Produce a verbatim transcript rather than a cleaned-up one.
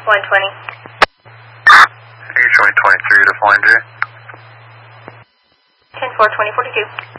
one twenty. H one twenty-three to Flying J. ten four, twenty forty-two.